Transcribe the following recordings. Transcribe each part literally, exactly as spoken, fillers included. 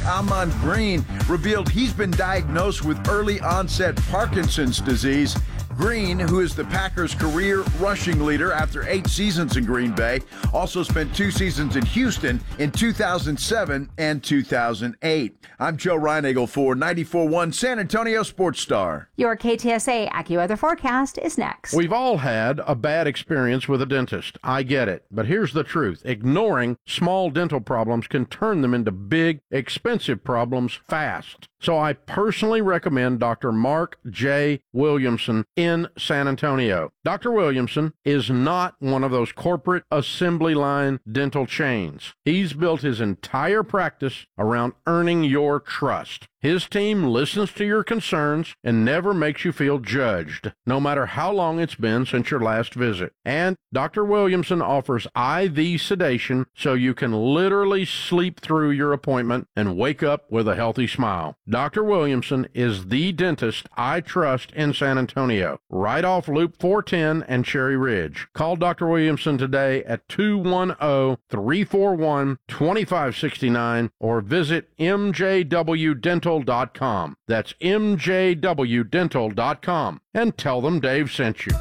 Amon Green revealed he's been diagnosed with early onset Parkinson's disease. Green, who is the Packers' career rushing leader after eight seasons in Green Bay, also spent two seasons in Houston in two thousand seven and two thousand eight. I'm Joe Reinagle for ninety-four point one San Antonio Sports Star. Your K T S A AccuWeather forecast is next. We've all had a bad experience with a dentist. I get it. But here's the truth. Ignoring small dental problems can turn them into big, expensive problems fast. So I personally recommend Doctor Mark J. Williamson in San Antonio. Doctor Williamson is not one of those corporate assembly line dental chains. He's built his entire practice around earning your trust. His team listens to your concerns and never makes you feel judged, no matter how long it's been since your last visit. And Doctor Williamson offers I V sedation so you can literally sleep through your appointment and wake up with a healthy smile. Doctor Williamson is the dentist I trust in San Antonio, right off Loop four ten and Cherry Ridge. Call Doctor Williamson today at two one zero, three four one, two five six nine or visit m j w dental dot com. That's m j w dental dot com and tell them Dave sent you.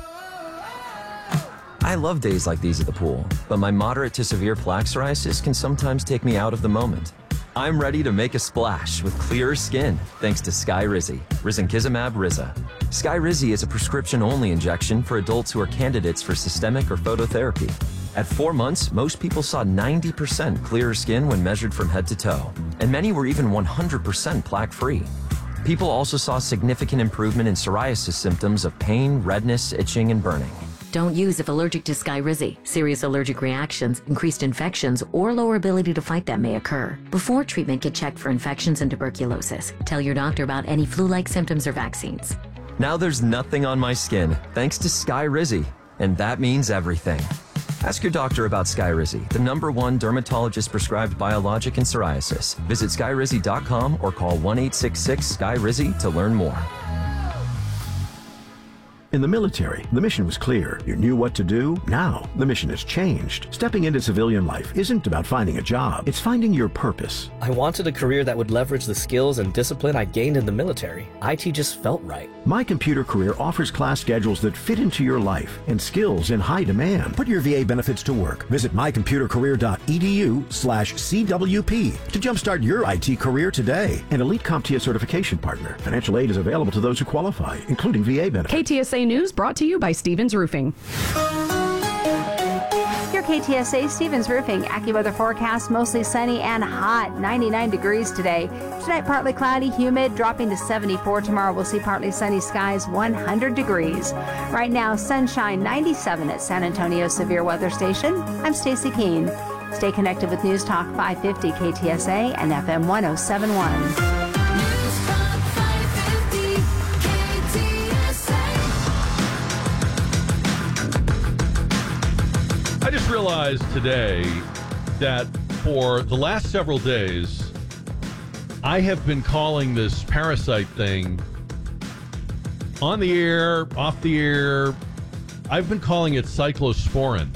I love days like these at the pool, but my moderate to severe plaque psoriasis can sometimes take me out of the moment. I'm ready to make a splash with clearer skin thanks to Skyrizi, risankizumab Riza. Skyrizi is a prescription-only injection for adults who are candidates for systemic or phototherapy. At four months, most people saw ninety percent clearer skin when measured from head to toe, and many were even one hundred percent plaque-free. People also saw significant improvement in psoriasis symptoms of pain, redness, itching, and burning. Don't use if allergic to Skyrizi. Serious allergic reactions, increased infections, or lower ability to fight them may occur. Before treatment, get checked for infections and tuberculosis. Tell your doctor about any flu-like symptoms or vaccines. Now there's nothing on my skin thanks to Skyrizi, and that means everything. Ask your doctor about Skyrizi, the number one dermatologist-prescribed biologic in psoriasis. Visit skyrizi dot com or call one eight six six Skyrizi to learn more. In the military, the mission was clear. You knew what to do. Now, the mission has changed. Stepping into civilian life isn't about finding a job. It's finding your purpose. I wanted a career that would leverage the skills and discipline I gained in the military. I T just felt right. My Computer Career offers class schedules that fit into your life and skills in high demand. Put your V A benefits to work. Visit my computer career dot e d u slash c w p to jumpstart your I T career today. An Elite CompTIA certification partner. Financial aid is available to those who qualify, including V A benefits. K T S A News brought to you by Stevens Roofing. Your K T S A Stevens Roofing AccuWeather forecast, mostly sunny and hot, ninety-nine degrees today. Tonight, partly cloudy, humid, dropping to seventy-four. Tomorrow, we'll see partly sunny skies, one hundred degrees. Right now, sunshine, ninety-seven at San Antonio Severe Weather Station. I'm Stacy Keene. Stay connected with News Talk five fifty K T S A and F M one oh seven point one. I just realized today that for the last several days, I have been calling this parasite thing on the air, off the air. I've been calling it cyclosporin,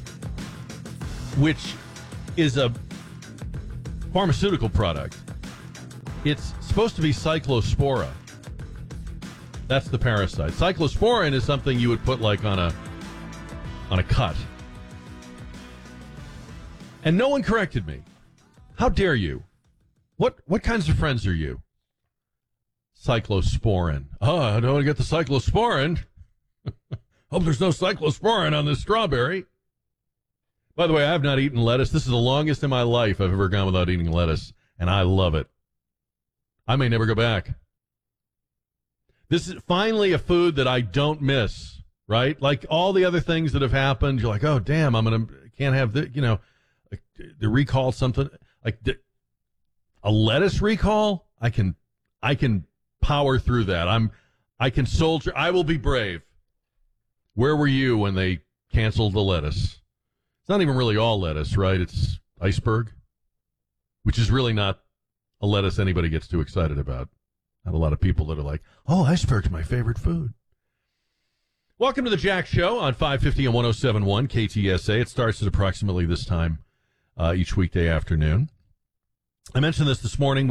which is a pharmaceutical product. It's supposed to be cyclospora. That's the parasite. Cyclosporin is something you would put like on a on a cut. And no one corrected me. How dare you? What what kinds of friends are you? Cyclosporin. Oh, I don't want to get the cyclosporin. Hope there's no cyclosporin on this strawberry. By the way, I have not eaten lettuce. This is the longest in my life I've ever gone without eating lettuce, and I love it. I may never go back. This is finally a food that I don't miss, right? Like all the other things that have happened, you're like, oh, damn, I'm going to, can't have the, you know, the recall something like the, a lettuce recall. I can, I can power through that. I'm, I can soldier. I will be brave. Where were you when they canceled the lettuce? It's not even really all lettuce, right? It's iceberg, which is really not a lettuce anybody gets too excited about. Not a lot of people that are like, oh, iceberg's my favorite food. Welcome to the Jack Show on five fifty and one oh seven point one K T S A. It starts at approximately this time uh, each weekday afternoon. I mentioned this this morning.